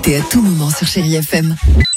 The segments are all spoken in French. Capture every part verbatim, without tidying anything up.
écoutez à tout moment sur Chérie F M.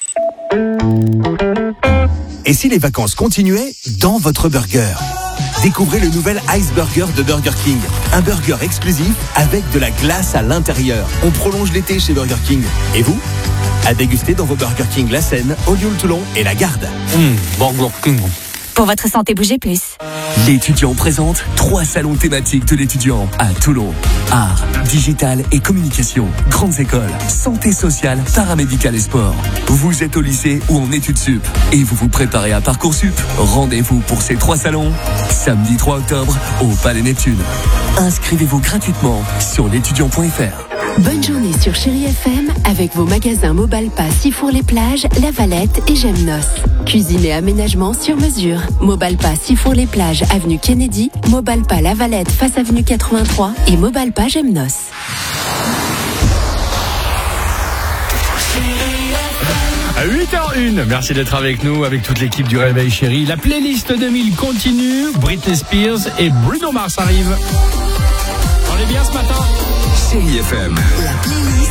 Et si les vacances continuaient dans votre burger? Découvrez le nouvel Ice Burger de Burger King. Un burger exclusif avec de la glace à l'intérieur. On prolonge l'été chez Burger King. Et vous? À déguster dans vos Burger King La Seine, Aulioul-Toulon et La Garde. Mmh, Burger King. Pour votre santé, bougez plus. L'étudiant présente trois salons thématiques de l'étudiant à Toulon. Art, digital et communication, grandes écoles, santé sociale, paramédicale et sport. Vous êtes au lycée ou en études sup et vous vous préparez à Parcoursup. Rendez-vous pour ces trois salons, samedi trois octobre au Palais Neptune. Inscrivez-vous gratuitement sur l'étudiant point f r. Bonne journée sur Chérie F M avec vos magasins Mobalpa Sifour-les-Plages, La Valette et Gemnos. Cuisine et aménagement sur mesure. Mobalpa Sifour-les-Plages, avenue Kennedy, Mobalpa La Valette face avenue quatre-vingt-trois et Mobalpa Gemnos. À huit heures une, merci d'être avec nous, avec toute l'équipe du Réveil Chéri. La playlist deux mille continue, Britney Spears et Bruno Mars arrivent. On est bien ce matin. Chérie F M. La playlist.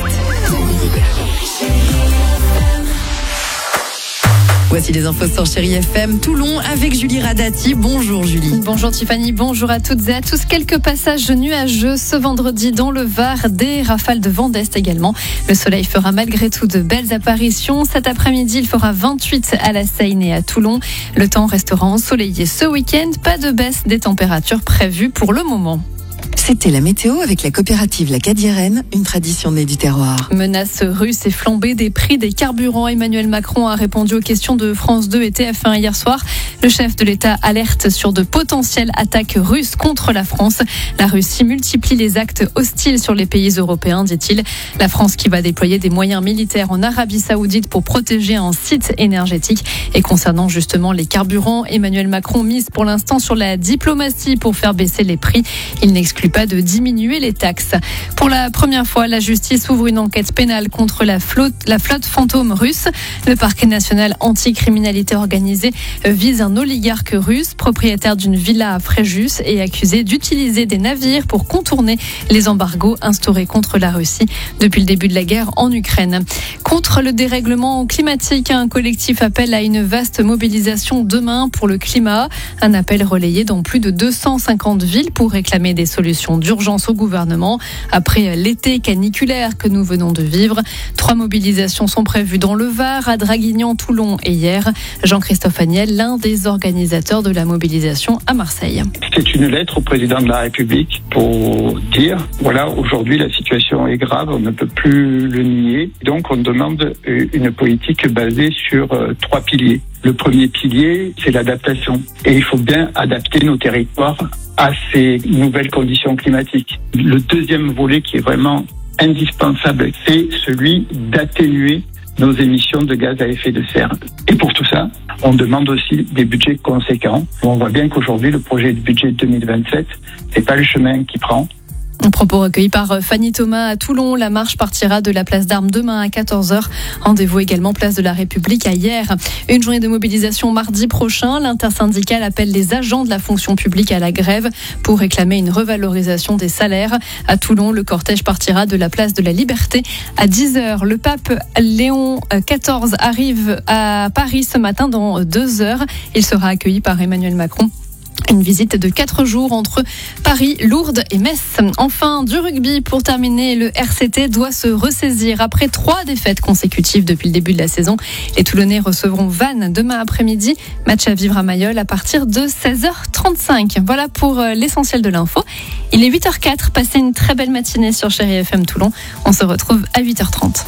Voici les infos sur Chérie F M Toulon avec Julie Radati. Bonjour Julie. Bonjour Tiffany, bonjour à toutes et à tous. Quelques passages nuageux ce vendredi dans le Var, des rafales de vent d'est également. Le soleil fera malgré tout de belles apparitions. Cet après-midi, il fera vingt-huit à la Seine et à Toulon. Le temps restera ensoleillé ce week-end. Pas de baisse des températures prévues pour le moment. C'était la météo avec la coopérative La Cadiérenne, une tradition née du terroir. Menace russe et flambée des prix des carburants. Emmanuel Macron a répondu aux questions de France deux et T F un hier soir. Le chef de l'État alerte sur de potentielles attaques russes contre la France. La Russie multiplie les actes hostiles sur les pays européens, dit-il. La France qui va déployer des moyens militaires en Arabie Saoudite pour protéger un site énergétique. Et concernant justement les carburants, Emmanuel Macron mise pour l'instant sur la diplomatie pour faire baisser les prix. Il n'exclut pas de diminuer les taxes. Pour la première fois, la justice ouvre une enquête pénale contre la flotte, la flotte fantôme russe. Le parquet national anti-criminalité organisée vise un oligarque russe, propriétaire d'une villa à Fréjus et accusé d'utiliser des navires pour contourner les embargos instaurés contre la Russie depuis le début de la guerre en Ukraine. Contre le dérèglement climatique, un collectif appelle à une vaste mobilisation demain pour le climat. Un appel relayé dans plus de deux cent cinquante villes pour réclamer des solutions d'urgence au gouvernement après l'été caniculaire que nous venons de vivre. Trois mobilisations sont prévues dans le Var, à Draguignan, Toulon et hier. Jean-Christophe Agnel, l'un des organisateurs de la mobilisation à Marseille. C'est une lettre au président de la République pour dire, voilà, aujourd'hui la situation est grave, on ne peut plus le nier. Donc on demande une politique basée sur euh, trois piliers. Le premier pilier, c'est l'adaptation. Et il faut bien adapter nos territoires à ces nouvelles conditions climatiques. Le deuxième volet qui est vraiment indispensable, c'est celui d'atténuer nos émissions de gaz à effet de serre. Et pour tout ça, on demande aussi des budgets conséquents. On voit bien qu'aujourd'hui, le projet de budget deux mille vingt-sept, c'est pas le chemin qui prend. Un propos recueilli par Fanny Thomas à Toulon. La marche partira de la place d'Armes demain à quatorze heures. Rendez-vous également place de la République à hier. Une journée de mobilisation mardi prochain. L'intersyndicale appelle les agents de la fonction publique à la grève pour réclamer une revalorisation des salaires. À Toulon, le cortège partira de la place de la Liberté à dix heures. Le pape Léon quatorze arrive à Paris ce matin dans deux heures. Il sera accueilli par Emmanuel Macron. Une visite de quatre jours entre Paris, Lourdes et Metz. Enfin, du rugby pour terminer, le R C T doit se ressaisir après trois défaites consécutives depuis le début de la saison. Les Toulonnais recevront Vannes demain après-midi. Match à vivre à Mayol à partir de seize heures trente-cinq. Voilà pour l'essentiel de l'info. Il est huit heures quatre. Passez une très belle matinée sur Chérie F M Toulon. On se retrouve à huit heures trente.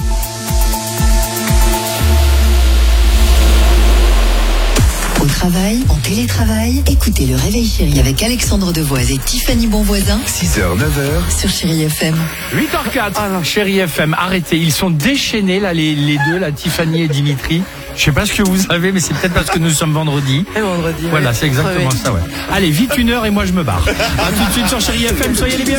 Au travail, en télétravail, écoutez le Réveil Chéri avec Alexandre Devoise et Tiffany Bonvoisin. six heures, neuf heures. Sur Chérie F M. huit heures quatre. Alors, Chérie F M, arrêtez. Ils sont déchaînés, là, les, les deux, là, Tiffany et Dimitri. Je sais pas ce que vous savez, mais c'est peut-être parce que nous sommes vendredi. Et vendredi. Voilà, ouais. c'est exactement Ouais. ça, ouais. Allez, vite une heure et moi je me barre. À tout de suite sur Chérie F M, soyez les bienvenus.